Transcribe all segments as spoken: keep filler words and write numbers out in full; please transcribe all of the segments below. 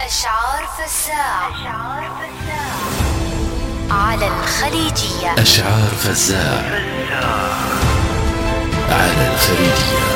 أشعار فزاع على الخليجية. أشعار فزاع على الخليجية.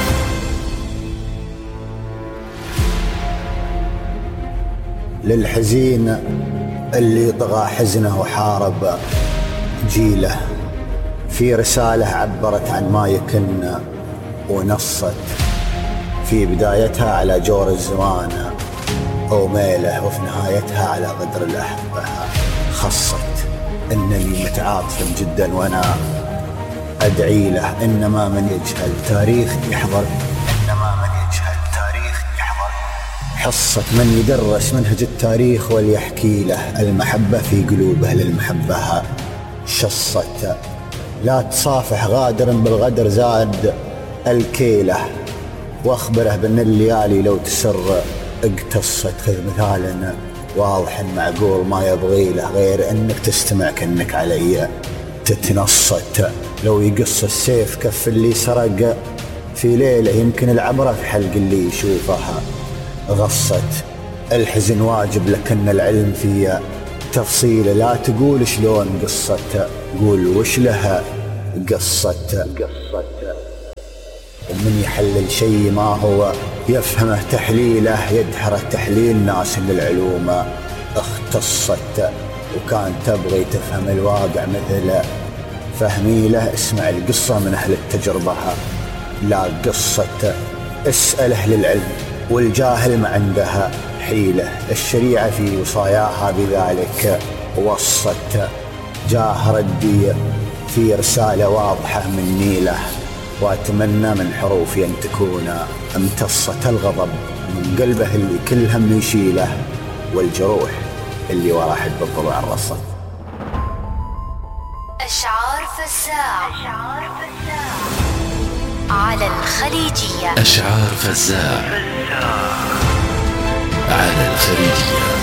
للحزين اللي طغى حزنه وحارب جيله، في رسالة عبرت عن ما يكن ونصت في بدايتها على جور الزمان وميله، وفي نهايتها على غدر الأحبة. خصت إنني متعاطف جدا وأنا أدعي له، إنما من يجهل تاريخ يحضر، إنما من يجهل تاريخ يحضر. حصة من يدرس منهج التاريخ وليحكي له المحبة في قلوبه للمحبة. شصت لا تصافح غادر بالغدر زاد الكيله، واخبره بان الليالي لو تسر اقتصت. خذ مثال واضح معقول ما يبغي له غير انك تستمع كأنك علي تتنصت. لو يقص السيف كف اللي سرق في ليلة، يمكن العبرة في حلق اللي يشوفها. غصت الحزن واجب لكن العلم في تفصيل، لا تقول شلون قصت، قول وش لها قصت. ومن يحلل شيء ما هو يفهمه تحليله، يدحر تحليل ناس للعلوم اختصت. وكان تبغي تفهم الواقع مثل فهمي له، اسمع القصة من أهل التجربة لا قصت. اسأل أهل العلم والجاهل ما عندها حيلة، الشريعة في وصاياها بذلك وصت. جاه ردي في رسالة واضحة من نيله، وأتمنى من حروفي أن تكون امتصت الغضب من قلبه اللي كل هم يشيله، والجروح اللي ورا حد الضلوع الرصت. أشعار فزاع على الخليجية. أشعار فزاع على الخليجية.